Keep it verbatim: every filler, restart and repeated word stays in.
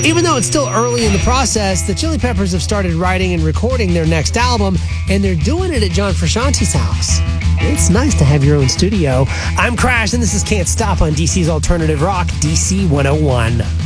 Even though it's still early in the process, the Chili Peppers have started writing and recording their next album, and they're doing it at John Frusciante's house. It's nice to have your own studio. I'm Crash, and this is Can't Stop on D C's Alternative Rock, D C one oh one.